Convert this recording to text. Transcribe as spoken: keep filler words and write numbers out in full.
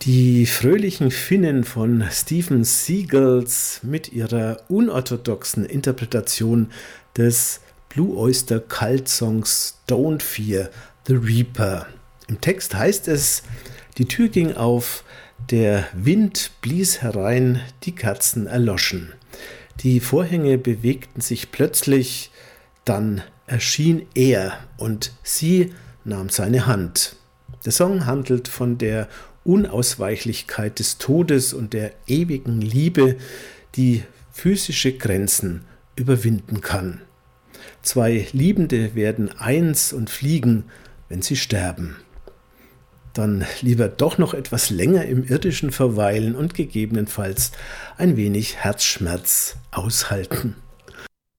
Die fröhlichen Finnen von Stephen Seagulls mit ihrer unorthodoxen Interpretation des Blue Oyster Cult Songs Don't Fear the Reaper. Im Text heißt es: Die Tür ging auf, der Wind blies herein, die Kerzen erloschen. Die Vorhänge bewegten sich plötzlich, dann erschien er und sie nahm seine Hand. Der Song handelt von der Unausweichlichkeit des Todes und der ewigen Liebe, die physische Grenzen überwinden kann. Zwei Liebende werden eins und fliegen, wenn sie sterben. Dann lieber doch noch etwas länger im Irdischen verweilen und gegebenenfalls ein wenig Herzschmerz aushalten.